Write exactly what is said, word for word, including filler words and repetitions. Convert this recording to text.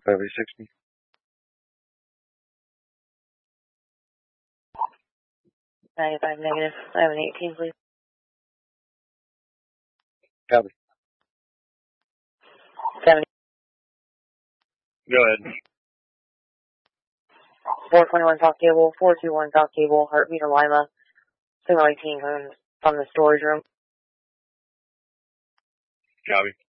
ninety-five eight sixty. ninety-five negative, seven eighteen, please. Copy. seventy. Go ahead. four twenty-one South Cable, four two one South Cable, Heartbeat of Lima, signal eighteen from, from the storage room. Copy.